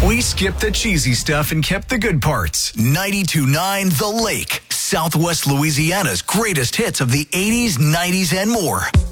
We skipped the cheesy stuff and kept the good parts. 92.9 The Lake, Southwest Louisiana's greatest hits of the 80s, 90s, and more.